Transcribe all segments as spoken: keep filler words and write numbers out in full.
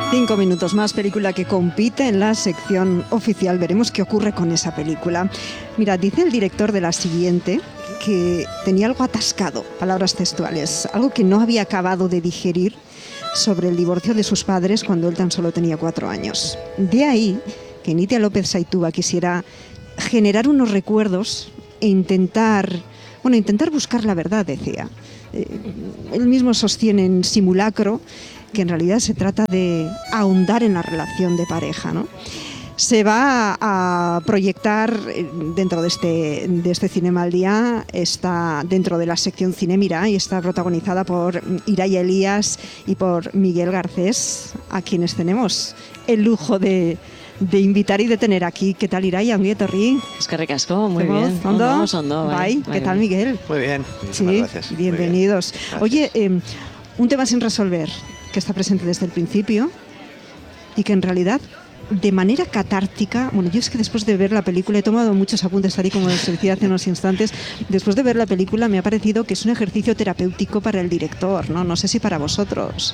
Cinco minutos más, película que compite en la sección oficial. Veremos qué ocurre con esa película. Mira, dice el director de la siguiente que tenía algo atascado, palabras textuales, algo que no había acabado de digerir sobre el divorcio de sus padres cuando él tan solo tenía cuatro años. De ahí que Nitia López Saitúa quisiera generar unos recuerdos e intentar, bueno, intentar buscar la verdad, decía. Eh, él mismo sostiene en Simulacro que en realidad se trata de ahondar en la relación de pareja, ¿no? Se va a proyectar dentro de este, de este Cinema al Día, está dentro de la sección Cine Mira y está protagonizada por Irai Elías y por Miguel Garcés, a quienes tenemos el lujo de, de invitar y de tener aquí. ¿Qué tal, Irai? Ongi etorri. Es que ricasco, muy bien. ¿Ondo? Ondo, ondo, bai. ¿Qué tal, Miguel? Muy bien, muchísimas sí, gracias. Bienvenidos. Gracias. Oye, eh, un tema sin resolver, que está presente desde el principio y que en realidad de manera catártica, bueno, yo es que después de ver la película he tomado muchos apuntes, tal y como les decía hace unos instantes, después de ver la película me ha parecido que es un ejercicio terapéutico para el director, ¿no? No sé si para vosotros.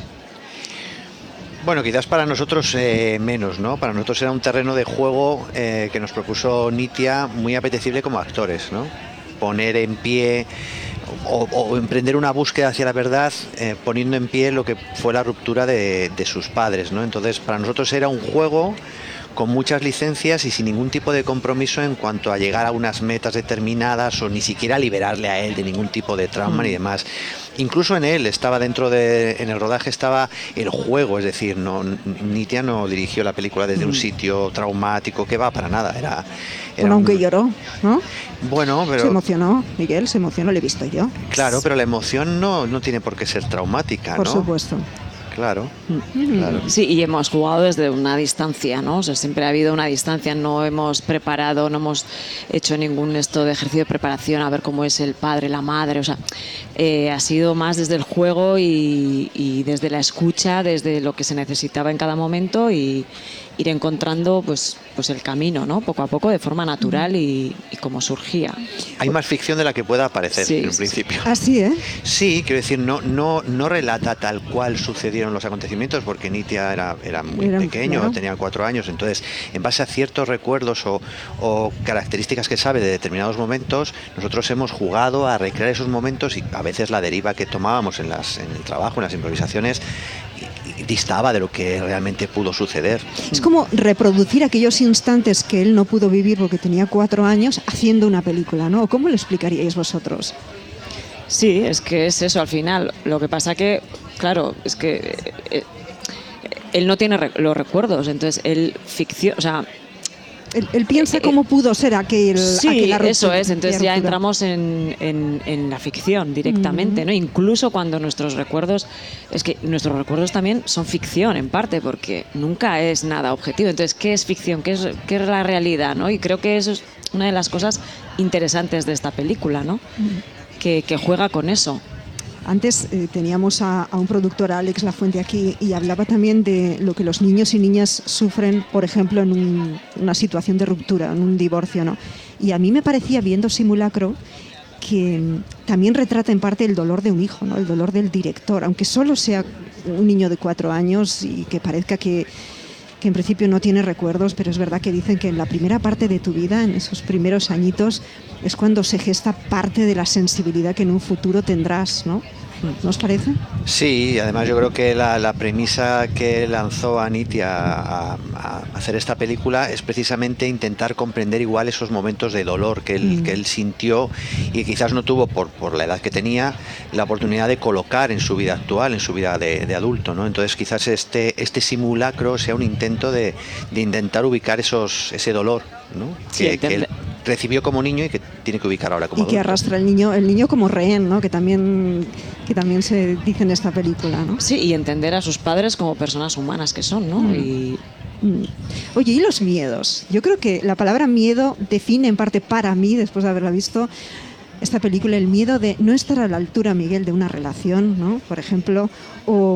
Bueno, quizás para nosotros eh, menos, ¿no? Para nosotros era un terreno de juego eh, que nos propuso Nitia muy apetecible como actores, ¿no? Poner en pie o, o emprender una búsqueda hacia la verdad eh, poniendo en pie lo que fue la ruptura de, de sus padres, ¿no? Entonces, para nosotros era un juego con muchas licencias y sin ningún tipo de compromiso en cuanto a llegar a unas metas determinadas o ni siquiera liberarle a él de ningún tipo de trauma mm. ni demás. Incluso en él estaba dentro de, en el rodaje estaba el juego, es decir, no, Nitia no dirigió la película desde mm. un sitio traumático, que va, para nada, era... era bueno, aunque un... lloró, ¿no? Bueno, pero... Se emocionó, Miguel, se emocionó, lo he visto yo. Claro, pero la emoción no, no tiene por qué ser traumática, por ¿no? Por supuesto. Claro, claro. Sí, y hemos jugado desde una distancia, ¿no? O sea, siempre ha habido una distancia, no hemos preparado, no hemos hecho ningún esto de ejercicio de preparación a ver cómo es el padre, la madre, o sea, eh, ha sido más desde el juego y, y desde la escucha, desde lo que se necesitaba en cada momento y ir encontrando pues, pues el camino, ¿no? Poco a poco, de forma natural y, y como surgía. Hay más ficción de la que pueda parecer sí, en un principio. Así, ¿eh? Sí, quiero decir, no, no, no relata tal cual sucedieron los acontecimientos, porque Nitia era, era muy era, pequeño, claro. tenía cuatro años, entonces, en base a ciertos recuerdos o, o características que sabe de determinados momentos, nosotros hemos jugado a recrear esos momentos y a veces la deriva que tomábamos en, las, en el trabajo, en las improvisaciones, distaba de lo que realmente pudo suceder. Es como reproducir aquellos instantes que él no pudo vivir porque tenía cuatro años haciendo una película, ¿no? ¿Cómo lo explicaríais vosotros? Sí, es que es eso al final. Lo que pasa que, claro, es que eh, él no tiene los recuerdos, entonces él ficción, o sea... Él, él piensa eh, cómo pudo ser aquel... Sí, aquella ruptura, eso es, entonces ya ruptura. entramos en, en, en la ficción directamente, uh-huh. ¿no? Incluso cuando nuestros recuerdos, es que nuestros recuerdos también son ficción en parte, porque nunca es nada objetivo. Entonces, ¿qué es ficción? ¿Qué es, qué es la realidad? ¿no? Y creo que eso es una de las cosas interesantes de esta película, ¿no? Uh-huh. que, que juega con eso. Antes eh, teníamos a, a un productor, a Alex Lafuente, aquí y hablaba también de lo que los niños y niñas sufren, por ejemplo, en un, una situación de ruptura, en un divorcio, ¿no? Y a mí me parecía, viendo Simulacro, que también retrata en parte el dolor de un hijo, ¿no? El dolor del director, aunque solo sea un niño de cuatro años y que parezca que, que en principio no tiene recuerdos, pero es verdad que dicen que en la primera parte de tu vida, en esos primeros añitos, es cuando se gesta parte de la sensibilidad que en un futuro tendrás, ¿no? ¿No os parece? Sí, además yo creo que la, la premisa que lanzó a Nitia a, a hacer esta película es precisamente intentar comprender igual esos momentos de dolor que él, mm. que él sintió y quizás no tuvo, por, por la edad que tenía, la oportunidad de colocar en su vida actual, en su vida de, de adulto, ¿no? Entonces quizás este, este simulacro sea un intento de, de intentar ubicar esos, ese dolor, ¿no? Sí, que, que él recibió como niño y que tiene que ubicar ahora como y adulto. Que arrastra el niño, el niño como rehén, ¿no? Que también, que también se dice en esta película, ¿no? Sí, y entender a sus padres como personas humanas que son, ¿no? Mm. Y... Mm. Oye, ¿y los miedos? Yo creo que la palabra miedo define en parte para mí, después de haberla visto, esta película, el miedo de no estar a la altura, Miguel, de una relación, ¿no? Por ejemplo, o,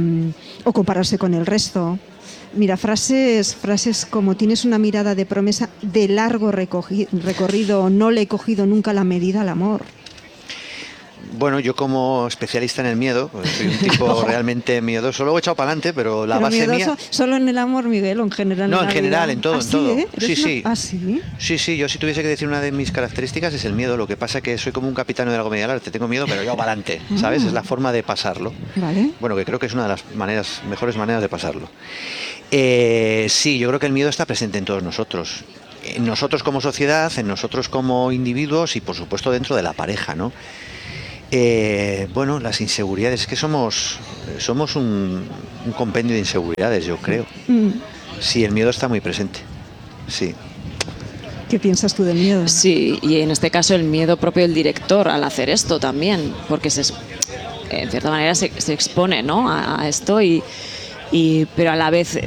o compararse con el resto. Mira, frases, frases como tienes una mirada de promesa de largo recogi- recorrido, no le he cogido nunca la medida al amor. Bueno, yo como especialista en el miedo, pues soy un tipo realmente miedoso. Luego he echado para adelante, pero la Pero base miedoso, mía... ¿solo en el amor, Miguel, o en general? No, en en la general, vida? en todo, ¿Ah, en sí, todo. eh? Sí, ¿Eres una- sí. ¿Ah, sí? Sí, sí, yo si tuviese que decir una de mis características es el miedo. Lo que pasa que soy como un capitán de la comedia del arte. Tengo miedo, pero yo para adelante, ¿sabes? Ah. Es la forma de pasarlo. Vale. Bueno, que creo que es una de las maneras, mejores maneras de pasarlo. Eh, sí, yo creo que el miedo está presente en todos nosotros. En nosotros como sociedad, en nosotros como individuos y por supuesto dentro de la pareja, ¿no? Eh, bueno, las inseguridades, es que somos, somos un, un compendio de inseguridades, yo creo. Mm. Sí, el miedo está muy presente. Sí. ¿Qué piensas tú del miedo? Sí, y en este caso el miedo propio del director al hacer esto también, porque se, en cierta manera se, se expone, ¿no?, a, a esto, y, y, pero a la vez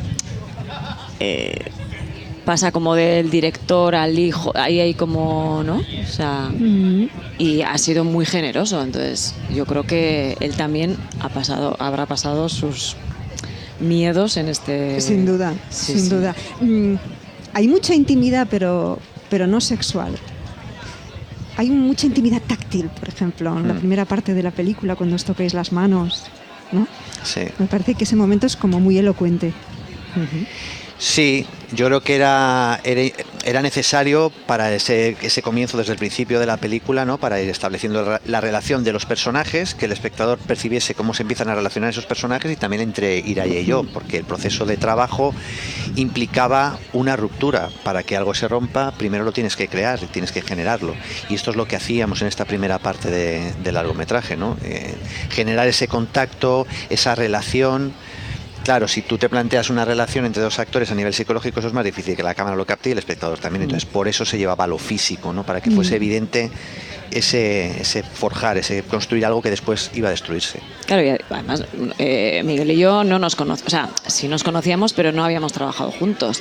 eh, pasa como del director al hijo, ahí hay como, ¿no? O sea, Mm. y ha sido muy generoso, entonces yo creo que él también ha pasado, habrá pasado sus miedos en este... Sin duda, Sí, sin sí. duda. Mm, hay mucha intimidad, pero, pero no sexual. Hay mucha intimidad táctil, por ejemplo, en la Mm. primera parte de la película, cuando os tocáis las manos, ¿no? Sí. Me parece que ese momento es como muy elocuente. Sí, yo creo que era, era, era necesario para ese, ese comienzo desde el principio de la película, ¿no? Para ir estableciendo la, la relación de los personajes, que el espectador percibiese cómo se empiezan a relacionar esos personajes y también entre Iraya y yo, porque el proceso de trabajo implicaba una ruptura. Para que algo se rompa, primero lo tienes que crear, tienes que generarlo. Y esto es lo que hacíamos en esta primera parte de, del largometraje, ¿no? Eh, generar ese contacto, esa relación. Claro, si tú te planteas una relación entre dos actores a nivel psicológico, eso es más difícil, que la cámara lo capte y el espectador también. Entonces, por eso se llevaba a lo físico, ¿no? Para que fuese evidente ese, ese forjar, ese construir algo que después iba a destruirse. Claro, y además eh, Miguel y yo no nos conocíamos, o sea, sí nos conocíamos, pero no habíamos trabajado juntos.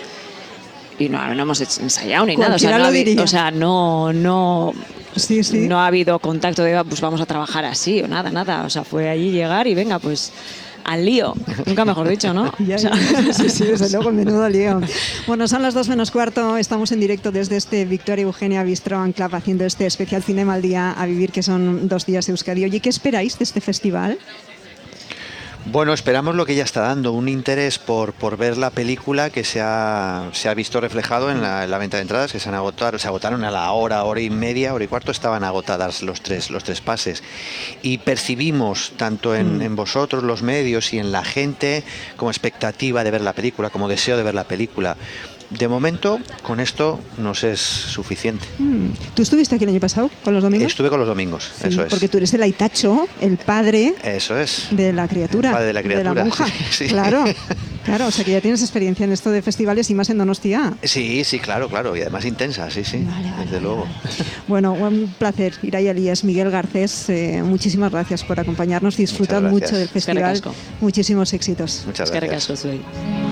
Y no, no hemos hecho- ensayado ni nada. O sea, Cualquiera no, lo ha habi- diría. o sea, no, no, Sí, sí. no ha habido contacto de, pues vamos a trabajar así o nada, nada. O sea, fue allí llegar y venga, pues al lío. Nunca mejor dicho, ¿no? Ya, O sea, ya. Sí, sí, desde luego, menudo lío. Bueno, son las dos menos cuarto, estamos en directo desde este Victoria Eugenia Bistro en Club haciendo este especial Cinema al Día a Vivir, que son dos días de Euskadi. Oye, ¿qué esperáis de este festival? Bueno, esperamos lo que ella está dando, un interés por, por ver la película que se ha, se ha visto reflejado en la, en la venta de entradas, que se han agotado, se agotaron a la hora, hora y media, hora y cuarto, estaban agotadas los tres, los tres pases. Y percibimos, tanto en, en vosotros, los medios, y en la gente, como expectativa de ver la película, como deseo de ver la película. De momento, con esto nos es suficiente. Mm. ¿Tú estuviste aquí el año pasado con los domingos? Estuve con los domingos, Sí, eso es. porque tú eres el Aitacho, el padre Eso es. de la criatura. El padre de la criatura, monja. sí, sí. Claro, claro, o sea que ya tienes experiencia en esto de festivales y más en Donostia. Sí, sí, claro, claro, y además intensa, sí, sí, Vale, vale, desde vale, luego. vale. Bueno, un placer. Iraya Elías, Miguel Garcés, eh, muchísimas gracias por acompañarnos. Disfrutad Muchas mucho gracias. del festival. Eskerrik asko. Muchísimos éxitos. Muchas eskerrik gracias. asko zuei.